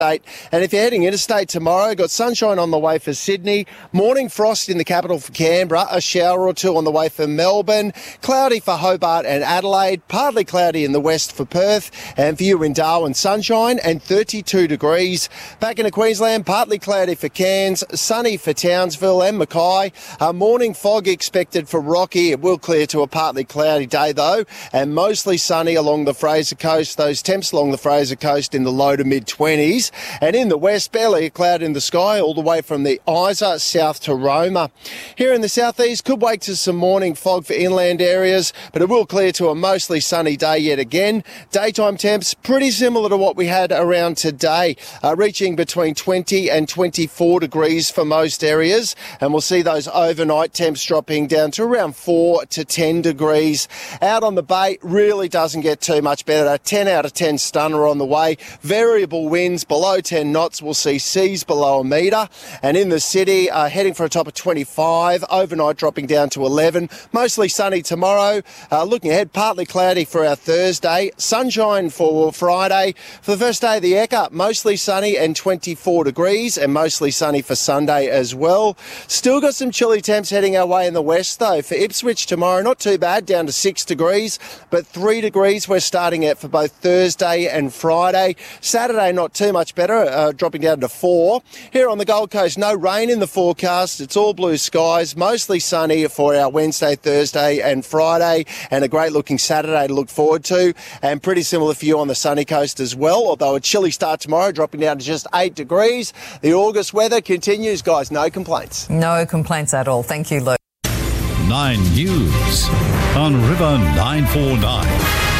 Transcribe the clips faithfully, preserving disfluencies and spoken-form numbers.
And if you're heading interstate tomorrow, got sunshine on the way for Sydney, morning frost in the capital for Canberra, a shower or two on the way for Melbourne, cloudy for Hobart and Adelaide, partly cloudy in the west for Perth, and for you in Darwin, sunshine and thirty-two degrees. Back into Queensland, partly cloudy for Cairns, sunny for Townsville and Mackay. A morning fog expected for Rocky. It will clear to a partly cloudy day though, and mostly sunny along the Fraser Coast. Those temps along the Fraser Coast in the low to mid twenties. And in the west, barely a cloud in the sky all the way from the Isa south to Roma. Here in the southeast, could wake to some morning fog for inland areas, but it will clear to a mostly sunny day yet again. Daytime temps pretty similar to what we had around today, uh, reaching between twenty and twenty-four degrees for most areas. And we'll see those overnight temps dropping down to around four to ten degrees. Out on the bay, really doesn't get too much better. ten out of ten stunner on the way. Variable winds below ten knots. We'll see seas below a metre. And in the city, uh, heading for a top of twenty-five, overnight dropping down to eleven. Mostly sunny tomorrow. Uh, looking ahead, partly cloudy for our Thursday. Sunshine for Friday. For the first day of the Ekka, mostly sunny and twenty-four degrees, and mostly sunny for Sunday as well. Still got some chilly temps heading our way in the west though. For Ipswich tomorrow, not too bad, down to six degrees, but three degrees we're starting at for both Thursday and Friday. Saturday, not too much better, uh, dropping down to four. Here on the Gold Coast, no rain in the forecast. It's all blue skies, mostly sunny for our Wednesday, Thursday and Friday, and a great looking Saturday to look forward to, and pretty similar for you on the sunny coast as well, although a chilly start tomorrow, dropping down to just eight degrees. The August weather continues, guys, no complaints. No complaints at all. Thank you, Luke. Nine News on River nine four nine.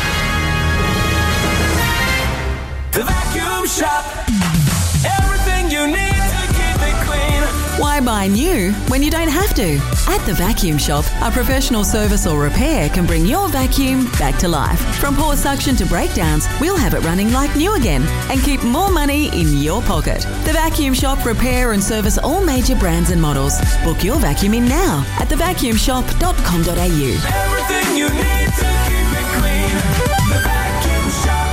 The Vacuum Shop. Everything you need to keep it clean. Why buy new when you don't have to? At the Vacuum Shop, a professional service or repair can bring your vacuum back to life. From poor suction to breakdowns, we'll have it running like new again and keep more money in your pocket. The Vacuum Shop repair and service all major brands and models. Book your vacuum in now at the vacuum shop dot com dot a u. Everything you need to keep it clean. The Vacuum Shop.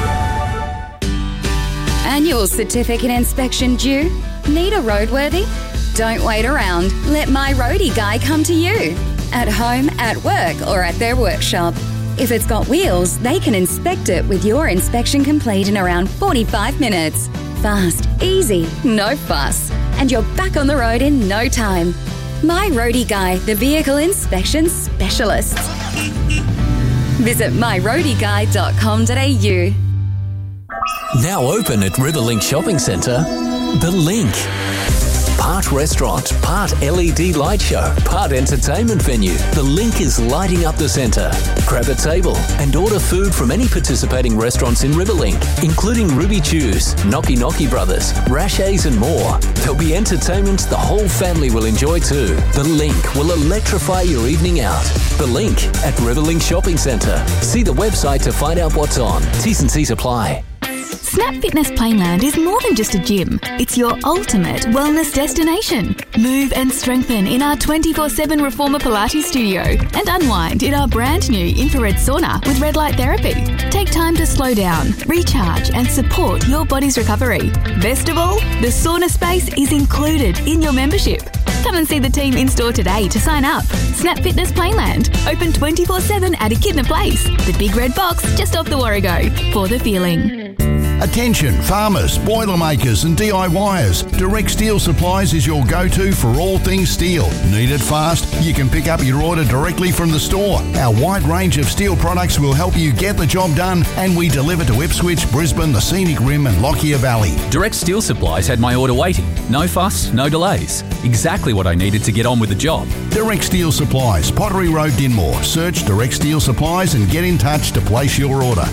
Annual certificate inspection due? Need a roadworthy? Don't wait around. Let My Roadie Guy come to you. At home, at work, or at their workshop. If it's got wheels, they can inspect it with your inspection complete in around forty-five minutes. Fast, easy, no fuss. And you're back on the road in no time. My Roadie Guy, the vehicle inspection specialist. Visit my roadie guy dot com dot a u. Now open at Riverlink Shopping Centre, The Link. Part restaurant, part L E D light show, part entertainment venue. The Link is lighting up the centre. Grab a table and order food from any participating restaurants in Riverlink, including Ruby Chews, Knocky Knocky Brothers, Rashay's and more. There'll be entertainment the whole family will enjoy too. The Link will electrify your evening out. The Link at Riverlink Shopping Centre. See the website to find out what's on. T's and C's apply. Snap Fitness Plainland is more than just a gym. It's your ultimate wellness destination. Move and strengthen in our twenty-four seven Reformer Pilates studio and unwind in our brand new infrared sauna with red light therapy. Take time to slow down, recharge and support your body's recovery. Best of all, the sauna space is included in your membership. Come and see the team in store today to sign up. Snap Fitness Plainland, open twenty-four seven at Echidna Place, the big red box just off the Warrego, for the feeling. Attention farmers, boilermakers and D I Yers. Direct Steel Supplies is your go-to for all things steel. Need it fast? You can pick up your order directly from the store. Our wide range of steel products will help you get the job done, and we deliver to Ipswich, Brisbane, the Scenic Rim and Lockyer Valley. Direct Steel Supplies had my order waiting. No fuss, no delays. Exactly what I needed to get on with the job. Direct Steel Supplies, Pottery Road, Dinmore. Search Direct Steel Supplies and get in touch to place your order.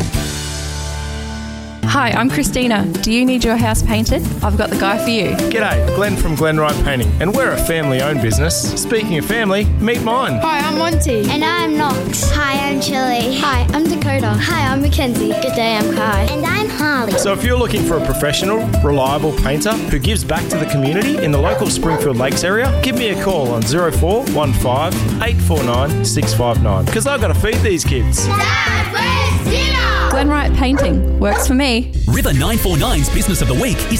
Hi, I'm Christina. Do you need your house painted? I've got the guy for you. G'day, Glenn from Glenwright Painting, and we're a family-owned business. Speaking of family, meet mine. Hi, I'm Monty. And I'm Knox. Hi, I'm Chili. Hi, I'm Dakota. Hi, I'm Mackenzie. Good day, I'm Kai. And I'm Harley. So if you're looking for a professional, reliable painter who gives back to the community in the local Springfield Lakes area, give me a call on zero four one five eight four nine six five nine, because I've got to feed these kids. Dad, where's dinner? Glenwright Painting. Works for me. River nine forty-nine's Business of the Week is